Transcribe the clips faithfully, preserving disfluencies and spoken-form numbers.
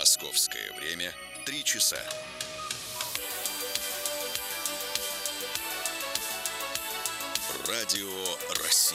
Московское время три часа. Радио России.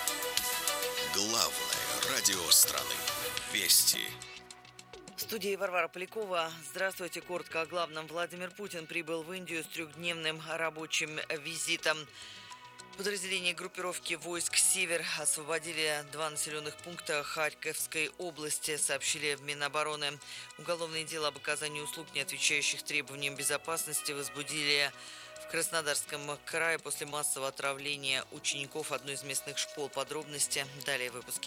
Главное радио страны. Вести. В студии Варвара Полякова. Здравствуйте. Коротко о главном. Владимир Путин прибыл в Индию с трехдневным рабочим визитом. Подразделения группировки войск «Север» освободили два населенных пункта Харьковской области, сообщили в Минобороны. Уголовное дело об оказании услуг, не отвечающих требованиям безопасности, возбудили в Краснодарском крае после массового отравления учеников одной из местных школ. Подробности далее в выпуске.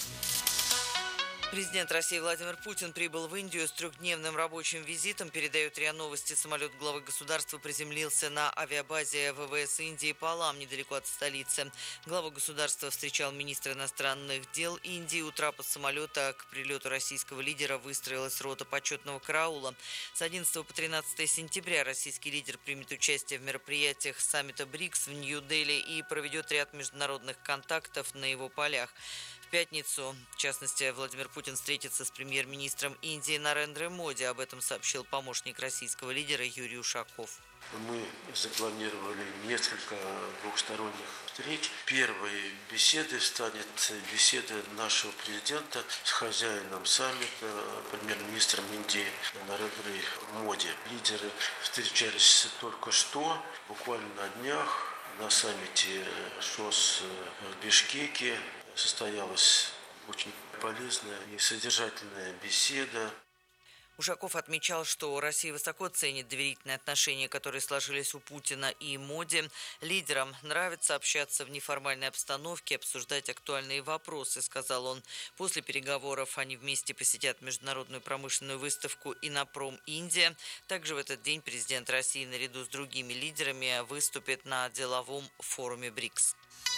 Президент России Владимир Путин прибыл в Индию с трехдневным рабочим визитом. Передает РИА Новости. Самолет главы государства приземлился на авиабазе ВВС Индии Палам, недалеко от столицы. Глава государства встречал министра иностранных дел Индии. У трапа самолета к прилету российского лидера выстроилась рота почетного караула. С одиннадцатого по тринадцатое сентября российский лидер примет участие в мероприятиях саммита БРИКС в Нью-Дели и проведет ряд международных контактов на его полях. В пятницу, в частности, Владимир Путин встретится с премьер-министром Индии Нарендрой Моди. Об этом сообщил помощник российского лидера Юрий Ушаков. Мы запланировали несколько двухсторонних встреч. Первой беседой станет беседа нашего президента с хозяином саммита, премьер-министром Индии Нарендрой Моди. Лидеры встречались только что, буквально на днях, на саммите ШОС в Бишкеке. Состоялась очень полезная и содержательная беседа. Ушаков отмечал, что Россия высоко ценит доверительные отношения, которые сложились у Путина и Моди. Лидерам нравится общаться в неформальной обстановке, обсуждать актуальные вопросы, сказал он. После переговоров они вместе посетят международную промышленную выставку «Иннопром Индия». Также в этот день президент России наряду с другими лидерами выступит на деловом форуме БРИКС.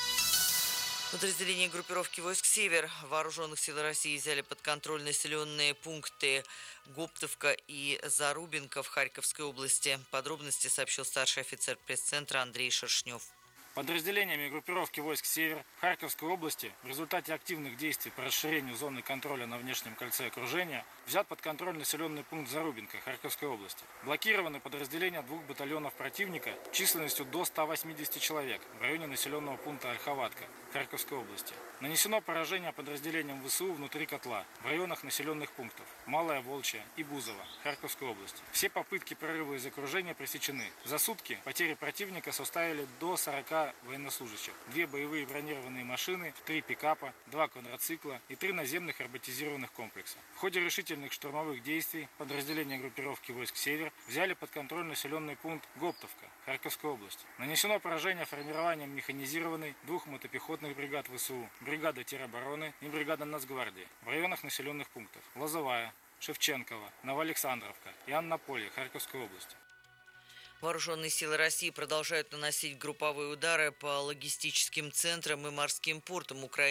Подразделения группировки войск «Север» Вооруженных сил России взяли под контроль населенные пункты Гоптовка и Зарубинка в Харьковской области. Подробности сообщил старший офицер пресс-центра Андрей Шершнев. Подразделениями группировки войск «Север» Харьковской области в результате активных действий по расширению зоны контроля на внешнем кольце окружения взят под контроль населенный пункт Зарубинка Харьковской области. Блокированы подразделения двух батальонов противника численностью до ста восьмидесяти человек в районе населенного пункта Ольховатка Харьковской области. Нанесено поражение подразделениям ВСУ внутри котла в районах населенных пунктов Малая Волчья и Бузова Харьковской области. Все попытки прорыва из окружения пресечены. За сутки потери противника составили до сорока военнослужащих, две боевые бронированные машины, три пикапа, два квадроцикла и три наземных роботизированных комплекса. В ходе решительных штурмовых действий подразделения группировки войск «Север» взяли под контроль населенный пункт Гоптовка Харьковской области. Нанесено поражение формированием механизированной двух мотопехотных бригад ВСУ, бригада теробороны и бригада Нацгвардии в районах населенных пунктов Лозовая, Шевченково, Новоалександровка и Аннополье Харьковской области. Вооруженные силы России продолжают наносить групповые удары по логистическим центрам и морским портам Украины.